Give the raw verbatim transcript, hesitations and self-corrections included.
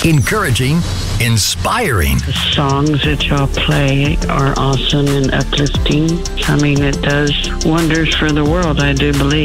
encouraging, inspiring. The songs that y'all play are awesome and uplifting. I mean, it does wonders for the world, I do believe.